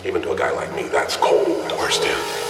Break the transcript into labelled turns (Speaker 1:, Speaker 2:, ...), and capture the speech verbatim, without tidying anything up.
Speaker 1: Even to a guy like me, that's cold. Understand?